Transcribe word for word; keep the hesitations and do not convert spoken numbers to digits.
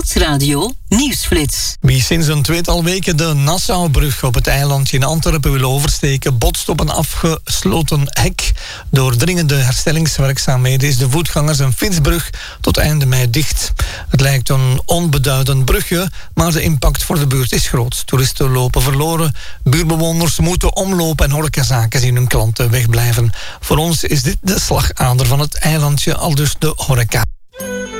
Nieuwsradio Nieuwsflits. Wie sinds een tweetal weken de Nassaubrug op het eilandje in Antwerpen wil oversteken, botst op een afgesloten hek. Door dringende herstellingswerkzaamheden is de voetgangers- en fietsbrug tot einde mei dicht. Het lijkt een onbeduidend brugje, maar de impact voor de buurt is groot. Toeristen lopen verloren, buurtbewoners moeten omlopen en horecazaken zien hun klanten wegblijven. Voor ons is dit de slagader van het eilandje, aldus de horeca.